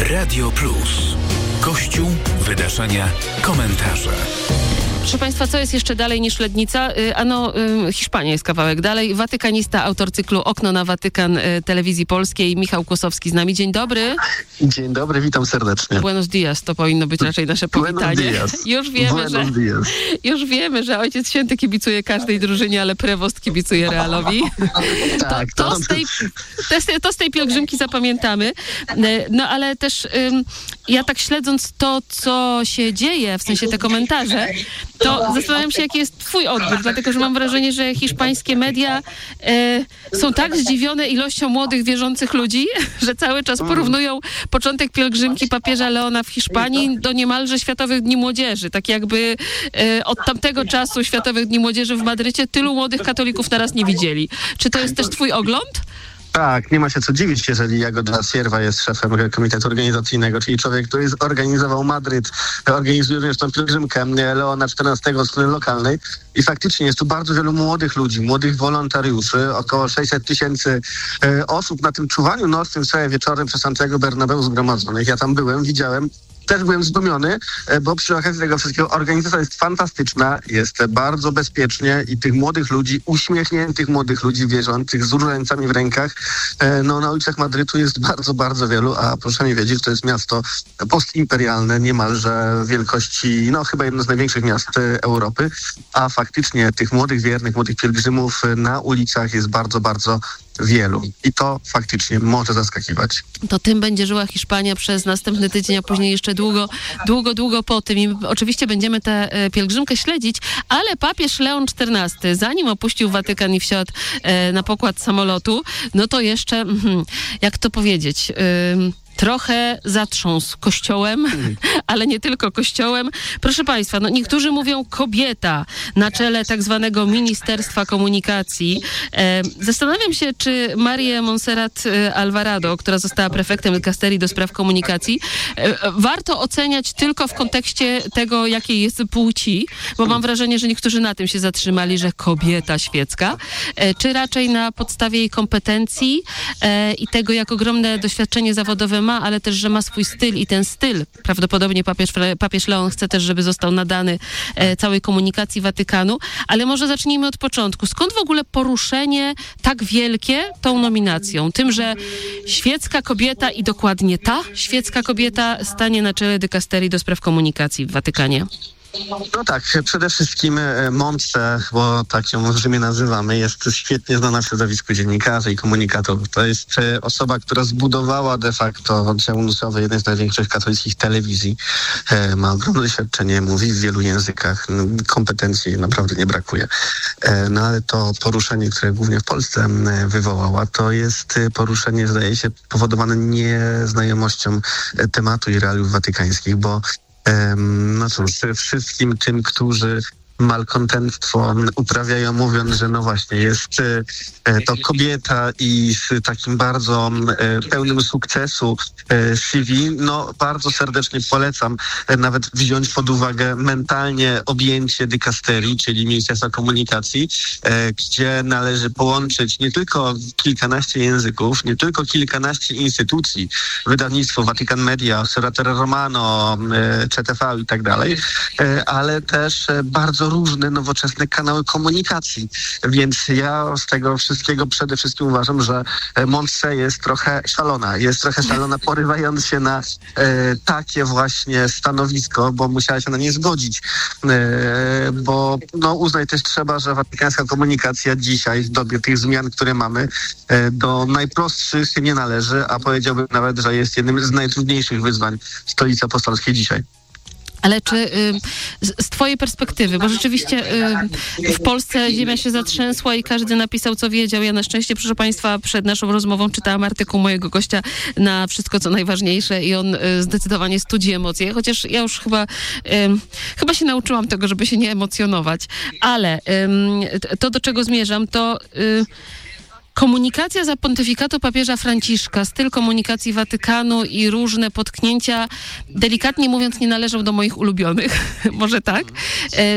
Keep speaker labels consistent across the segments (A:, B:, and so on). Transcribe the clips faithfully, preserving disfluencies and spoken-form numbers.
A: Radio Plus. Kościół, wydarzenia, komentarze.
B: Proszę Państwa, co jest jeszcze dalej niż Lednica? Ano, Hiszpania jest kawałek dalej. Watykanista, autor cyklu Okno na Watykan Telewizji Polskiej, Michał Kłosowski z nami. Dzień dobry.
C: Dzień dobry, witam serdecznie.
B: Buenos dias, to powinno być raczej nasze powitanie. Już wiemy, że, już wiemy, że Ojciec Święty kibicuje każdej drużynie, ale prewost kibicuje Realowi.
C: Tak,
B: to, to, z tej, to z tej pielgrzymki zapamiętamy. No ale też ja tak śledząc to, co się dzieje, w sensie te komentarze, to zastanawiam się, jaki jest twój odbiór, dlatego że mam wrażenie, że hiszpańskie media e, są tak zdziwione ilością młodych, wierzących ludzi, że cały czas porównują początek pielgrzymki papieża Leona w Hiszpanii do niemalże Światowych Dni Młodzieży. Tak jakby e, od tamtego czasu Światowych Dni Młodzieży w Madrycie tylu młodych katolików naraz nie widzieli. Czy to jest też twój ogląd?
C: Tak, nie ma się co dziwić, jeżeli Jagoda Sierva jest szefem komitetu organizacyjnego, czyli człowiek, który zorganizował Madryt, organizuje również tą pielgrzymkę Leona czternastego od strony lokalnej i faktycznie jest tu bardzo wielu młodych ludzi, młodych wolontariuszy, około sześćset tysięcy e, osób na tym czuwaniu nocnym wczoraj wieczorem przez Santiago Bernabeu zgromadzonych. Ja tam byłem, widziałem. Też byłem zdumiony, bo przy okazji tego wszystkiego organizacja jest fantastyczna, jest bardzo bezpiecznie i tych młodych ludzi, uśmiechniętych młodych ludzi wierzących z różańcami w rękach, no na ulicach Madrytu jest bardzo, bardzo wielu, a proszę mi wiedzieć, to jest miasto postimperialne, niemalże wielkości, no chyba jedno z największych miast Europy, a faktycznie tych młodych wiernych, młodych pielgrzymów na ulicach jest bardzo, bardzo wielu. I to faktycznie może zaskakiwać.
B: To tym będzie żyła Hiszpania przez następny tydzień, a później jeszcze długo, długo, długo po tym. I oczywiście będziemy tę e, pielgrzymkę śledzić, ale papież Leon czternasty, zanim opuścił Watykan i wsiadł e, na pokład samolotu, no to jeszcze, mm, jak to powiedzieć... Y, trochę zatrząsł kościołem, ale nie tylko kościołem. Proszę Państwa, no niektórzy mówią kobieta na czele tak zwanego Ministerstwa Komunikacji. E, zastanawiam się, czy Marię Montserrat Alvarado, która została prefektem dykasterii do spraw komunikacji, e, warto oceniać tylko w kontekście tego, jakiej jest płci, bo mam wrażenie, że niektórzy na tym się zatrzymali, że kobieta świecka, e, czy raczej na podstawie jej kompetencji e, i tego, jak ogromne doświadczenie zawodowe ma, ale też, że ma swój styl i ten styl, prawdopodobnie papież, papież Leon chce też, żeby został nadany e, całej komunikacji Watykanu, ale może zacznijmy od początku. Skąd w ogóle poruszenie tak wielkie tą nominacją? Tym, że świecka kobieta i dokładnie ta świecka kobieta stanie na czele dykasterii do spraw komunikacji w Watykanie?
C: No tak, przede wszystkim Montse, bo tak ją w Rzymie nazywamy, jest świetnie znana w środowisku dziennikarzy i komunikatorów. To jest osoba, która zbudowała de facto oddział nusowy jednej z największych katolickich telewizji. Ma ogromne doświadczenie, mówi w wielu językach, kompetencji naprawdę nie brakuje. No ale to poruszenie, które głównie w Polsce wywołała, to jest poruszenie, zdaje się, powodowane nieznajomością tematu i realiów watykańskich, bo no cóż, wszystkim tym, którzy malkontentstwo uprawiają, mówiąc, że no właśnie jest to kobieta i z takim bardzo pełnym sukcesu C V, no bardzo serdecznie polecam nawet wziąć pod uwagę mentalnie objęcie dykasterii, czyli Ministerstwa Komunikacji, gdzie należy połączyć nie tylko kilkanaście języków, nie tylko kilkanaście instytucji, wydawnictwo Vatican Media, Osservatore Romano, C T V i tak dalej, ale też bardzo różne nowoczesne kanały komunikacji. Więc ja z tego wszystkiego przede wszystkim uważam, że Montse jest trochę szalona. Jest trochę szalona, porywając się na e, takie właśnie stanowisko, bo musiała się na nie zgodzić. E, bo no, uznać też trzeba, że watykańska komunikacja dzisiaj, w dobie tych zmian, które mamy, e, do najprostszych nie należy, a powiedziałbym nawet, że jest jednym z najtrudniejszych wyzwań stolicy apostolskiej dzisiaj.
B: Ale czy y, z, z twojej perspektywy, bo rzeczywiście y, w Polsce ziemia się zatrzęsła i każdy napisał, co wiedział. Ja na szczęście, proszę Państwa, przed naszą rozmową czytałam artykuł mojego gościa na Wszystko, co najważniejsze i on y, zdecydowanie studzi emocje, chociaż ja już chyba y, chyba się nauczyłam tego, żeby się nie emocjonować. Ale y, to, do czego zmierzam, to... Y, Komunikacja za pontyfikatu papieża Franciszka, styl komunikacji Watykanu i różne potknięcia, delikatnie mówiąc, nie należą do moich ulubionych. Może tak? E, czy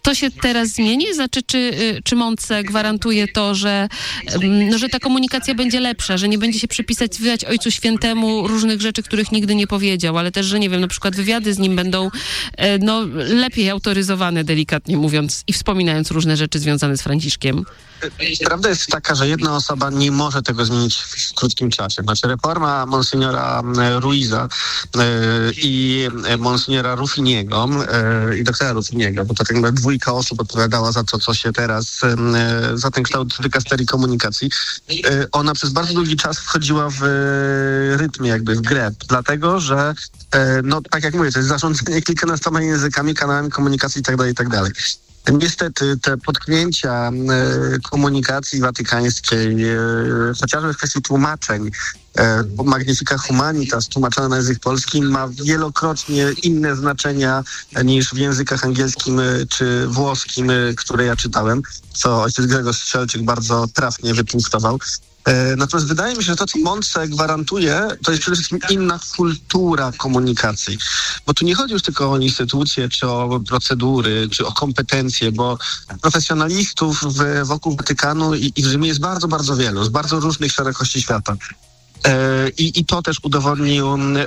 B: to się teraz zmieni? Znaczy, czy, czy Montse gwarantuje to, że, no, że ta komunikacja będzie lepsza, że nie będzie się przypisywać Ojcu Świętemu różnych rzeczy, których nigdy nie powiedział, ale też, że nie wiem, na przykład wywiady z nim będą no, lepiej autoryzowane, delikatnie mówiąc, i wspominając różne rzeczy związane z Franciszkiem?
C: Prawda jest taka, że jedna osoba nie może tego zmienić w krótkim czasie. Znaczy reforma Monsignora Ruiza yy, i Monsignora Ruffiniego yy, i doktora Ruffiniego, bo to tak jakby dwójka osób odpowiadała za to, co się teraz, yy, za ten kształt dykasterii komunikacji. Yy, ona przez bardzo długi czas wchodziła w yy, rytm, jakby w grę, dlatego, że yy, no tak jak mówię, to jest zarządzanie kilkunastoma językami, kanałami komunikacji itd., itd. Niestety te potknięcia e, komunikacji watykańskiej, e, chociażby w kwestii tłumaczeń, e, Magnifica Humanitas tłumaczone na język polski ma wielokrotnie inne znaczenia niż w językach angielskim czy włoskim, które ja czytałem, co ojciec Grzegorz Strzelczyk bardzo trafnie wypunktował. Natomiast wydaje mi się, że to, co Montse gwarantuje, to jest przede wszystkim inna kultura komunikacji. Bo tu nie chodzi już tylko o instytucje, czy o procedury, czy o kompetencje, bo profesjonalistów w, wokół Watykanu i, i w Rzymie jest bardzo, bardzo wielu, z bardzo różnych szerokości świata. I, I to też udowodnił um,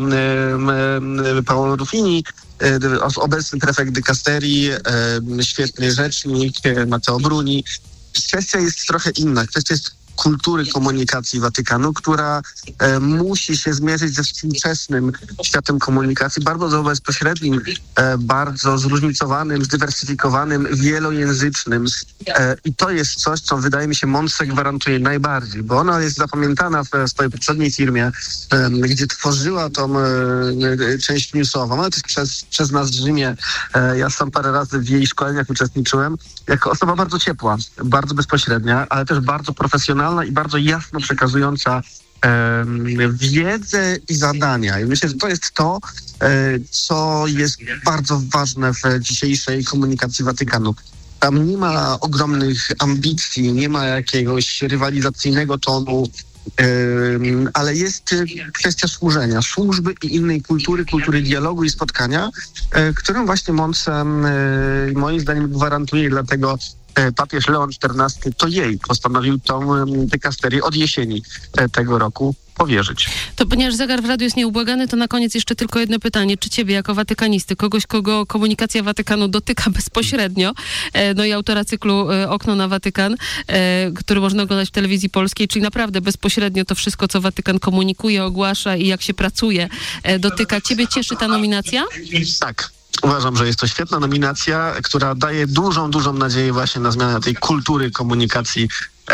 C: um, Paolo Ruffini, um, obecny prefekt dykasterii, um, świetny rzecznik, Matteo Bruni. Kwestia jest trochę inna. Kwestia jest kultury komunikacji Watykanu, która e, musi się zmierzyć ze współczesnym światem komunikacji, bardzo bezpośrednim, e, bardzo zróżnicowanym, zdywersyfikowanym, wielojęzycznym. E, I to jest coś, co wydaje mi się Montse gwarantuje najbardziej, bo ona jest zapamiętana w swojej poprzedniej firmie, e, gdzie tworzyła tą e, część newsową, ale też przez, przez nas w Rzymie. E, ja sam parę razy w jej szkoleniach uczestniczyłem, jako osoba bardzo ciepła, bardzo bezpośrednia, ale też bardzo profesjonalna i bardzo jasno przekazująca e, wiedzę i zadania. I myślę, że to jest to, e, co jest bardzo ważne w dzisiejszej komunikacji Watykanu. Tam nie ma ogromnych ambicji, nie ma jakiegoś rywalizacyjnego tonu, e, ale jest kwestia służenia, służby i innej kultury, kultury dialogu i spotkania, e, którą właśnie Montse e, moim zdaniem gwarantuje, dlatego papież Leon czternasty to jej postanowił tą dykasterię od jesieni tego roku powierzyć.
B: To ponieważ zegar w radiu jest nieubłagany, to na koniec jeszcze tylko jedno pytanie. Czy ciebie jako watykanisty, kogoś, kogo komunikacja Watykanu dotyka bezpośrednio, no i autora cyklu Okno na Watykan, który można oglądać w telewizji polskiej, czyli naprawdę bezpośrednio to wszystko, co Watykan komunikuje, ogłasza i jak się pracuje, dotyka. Ciebie cieszy ta nominacja?
C: Tak. Uważam, że jest to świetna nominacja, która daje dużą, dużą nadzieję właśnie na zmianę tej kultury komunikacji,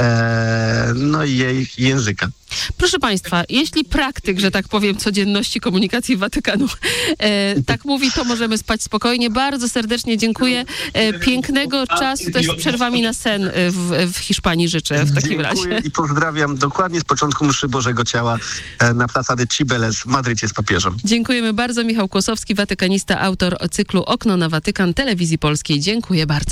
C: e, no i jej języka.
B: Proszę Państwa, jeśli praktyk, że tak powiem, codzienności komunikacji Watykanu e, tak mówi, to możemy spać spokojnie. Bardzo serdecznie dziękuję. E, pięknego czasu, też z przerwami na sen w, w Hiszpanii życzę w takim razie.
C: Dziękuję i pozdrawiam dokładnie z początku mszy Bożego Ciała na Plaza de Cibeles w Madrycie z papieżem.
B: Dziękujemy bardzo. Michał Kłosowski, watykanista, autor cyklu Okno na Watykan Telewizji Polskiej. Dziękuję bardzo.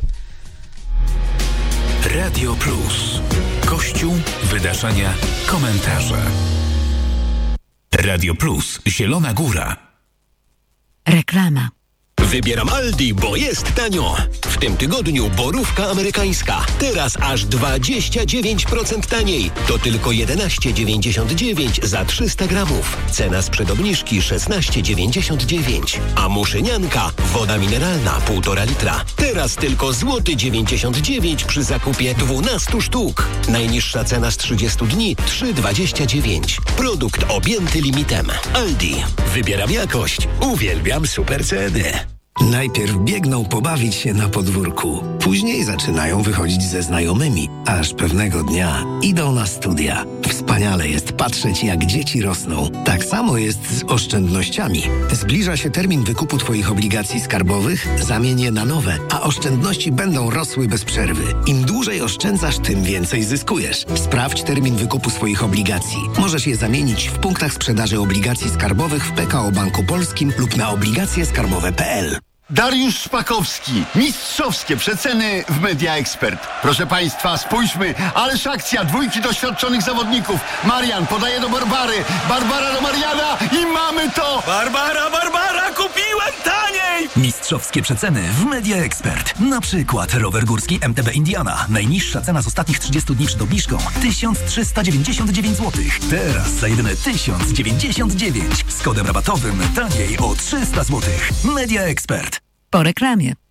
A: Radio Plus. Kościół, wydarzenia, komentarze. Radio Plus, Zielona Góra.
D: Reklama.
E: Wybieram Aldi, bo jest tanio. W tym tygodniu borówka amerykańska. Teraz aż dwadzieścia dziewięć procent taniej. To tylko jedenaście dziewięćdziesiąt dziewięć za trzysta gramów. Cena sprzed obniżki szesnaście dziewięćdziesiąt dziewięć. A muszynianka, woda mineralna, półtora litra. Teraz tylko złoty dziewięćdziesiąt dziewięć przy zakupie dwunastu sztuk. Najniższa cena z trzydziestu dni trzy dwadzieścia dziewięć. Produkt objęty limitem. Aldi. Wybieram jakość. Uwielbiam super ceny.
F: Najpierw biegną pobawić się na podwórku, później zaczynają wychodzić ze znajomymi, aż pewnego dnia idą na studia. Wspaniale jest patrzeć, jak dzieci rosną. Tak samo jest z oszczędnościami. Zbliża się termin wykupu Twoich obligacji skarbowych, zamień je na nowe, a oszczędności będą rosły bez przerwy. Im dłużej oszczędzasz, tym więcej zyskujesz. Sprawdź termin wykupu swoich obligacji. Możesz je zamienić w punktach sprzedaży obligacji skarbowych w P K O Banku Polskim lub na obligacje skarbowe kropka p l.
G: Dariusz Szpakowski. Mistrzowskie przeceny w Media Expert. Proszę Państwa, spójrzmy. Ależ akcja dwójki doświadczonych zawodników. Marian podaje do Barbary. Barbara do Mariana i mamy to!
H: Barbara, Barbara, kupiłem taniej!
A: Mistrz
H: Mistrzowskie przeceny w Media Expert. Na przykład rower górski M T B Indiana. Najniższa cena z ostatnich trzydziestu dni przed obniżką tysiąc trzysta dziewięćdziesiąt dziewięć złotych. Teraz za jedyne tysiąc dziewięćdziesiąt dziewięć. Z kodem rabatowym taniej o trzysta złotych. Media Expert.
D: Po reklamie.